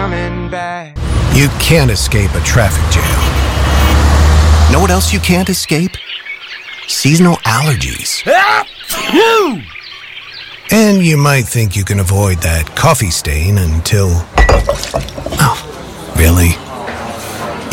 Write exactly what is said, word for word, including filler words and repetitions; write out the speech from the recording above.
coming back. You can't escape a traffic jam. Know what else you can't escape? Seasonal allergies. And you might think you can avoid that coffee stain until... Oh, really?